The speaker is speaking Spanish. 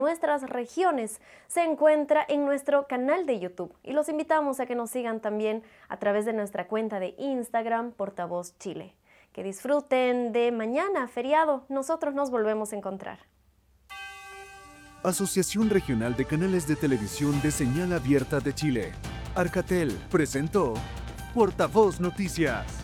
nuestras regiones se encuentra en nuestro canal de YouTube y los invitamos a que nos sigan también a través de nuestra cuenta de Instagram Portavoz Chile. Que disfruten de mañana, feriado. Nosotros nos volvemos a encontrar. Asociación Regional de Canales de Televisión de Señal Abierta de Chile. Arcatel presentó Portavoz Noticias.